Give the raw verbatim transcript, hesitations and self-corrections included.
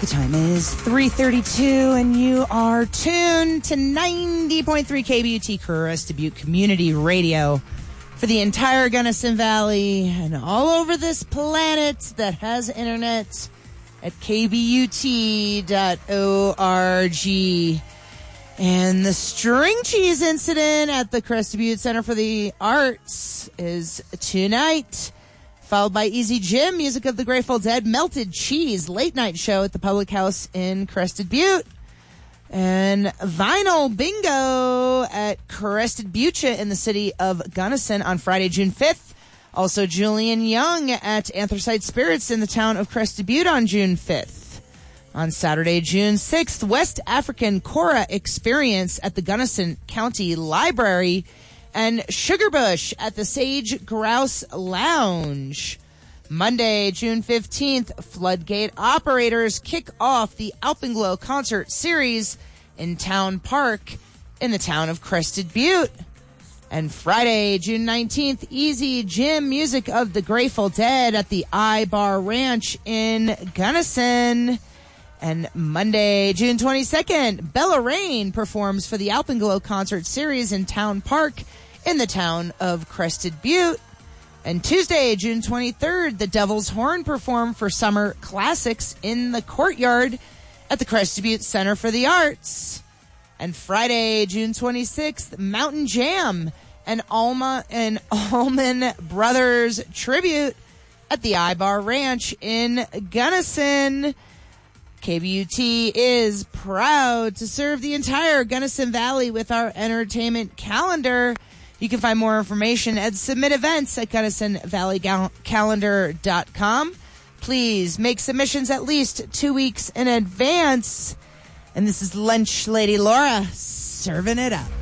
The time is three thirty-two, and you are tuned to ninety point three K B U T Crested Butte Community Radio for the entire Gunnison Valley and all over this planet that has internet at K B U T dot org. And the string cheese incident at the Crested Butte Center for the Arts is tonight, followed by Easy Jim, music of the Grateful Dead, Melted Cheese, late night show at the Public House in Crested Butte, and Vinyl Bingo at Crested Butte in the city of Gunnison on Friday, June fifth. Also Julian Young at Anthracite Spirits in the town of Crested Butte on June fifth. On Saturday, June sixth, West African Kora Experience at the Gunnison County Library, and Sugarbush at the Sage Grouse Lounge. Monday, June fifteenth, Floodgate Operators kick off the Alpenglow Concert Series in Town Park in the town of Crested Butte. And Friday, June nineteenth, Easy Jim, music of the Grateful Dead at the I-Bar Ranch in Gunnison. And Monday, June twenty-second, Bella Rain performs for the Alpenglow Concert Series in Town Park in the town of Crested Butte. And Tuesday, June twenty-third, the Devil's Horn perform for Summer Classics in the courtyard at the Crested Butte Center for the Arts. And Friday, June twenty-sixth, Mountain Jam and Alma and Allman Brothers tribute at the I-Bar Ranch in Gunnison. K B U T is proud to serve the entire Gunnison Valley with our entertainment calendar. You can find more information and submit events at gunnison valley calendar dot com. Please make submissions at least two weeks in advance. And this is Lunch Lady Laura serving it up.